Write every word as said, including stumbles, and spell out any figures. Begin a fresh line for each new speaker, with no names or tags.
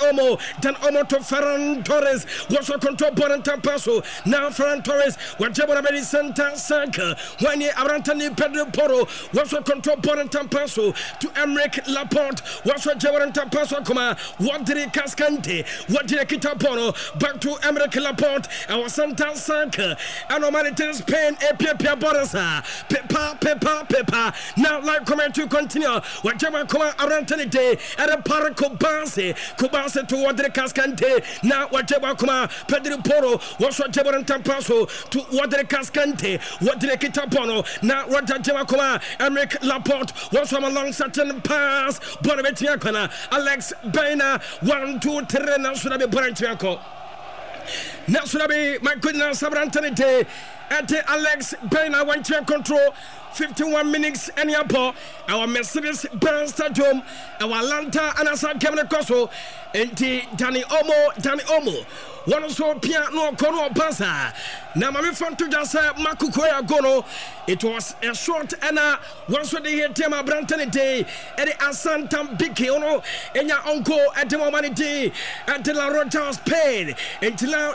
Omo, Dan Omo to Ferran Torres, was a control Bonanta Paso. Now Ferran Torres, what Jabari Santa Sanka, when ye Abrantani Pedro Poro, was a control Bonanta Paso to Emerick Laporte, was a Jabaranta Paso Kuma, what did it Cascante, what did it Kitapono, back to Emerick Laporte, our Santa Sanka, and Omanitas Pain, Epia Borasa, Pepa, Pepa, Pepa. Now, like comment to continue, what Jabba Kuma Arantani Day at a Paraco Base, Kubase to what the Cascante, now what Jabba Kuma, Pedro Poro, was what Jabaranta Paso to what the Cascante, what did it Kitapono, now what Jabba Kuma, Emerick Laporte, was from a long certain pass, Bonavetiacana, Alex Baina, one, two, three, now should I be Bonavetiaco. Now should I be my goodness, Sabrantani Day at Alex Baina, one chair control. fifty-one minutes any apo our Mercedes Benz Stadium our Atlanta and Asa Kemene Koso enti Danny Omo Danny Omo one so pia no kono pasa na mame fanto just makukoya gono. It was a short and a one so the here tema Brantani Day at the Asantam Biki ono enya onko at the moment day at the La Rogers Pain until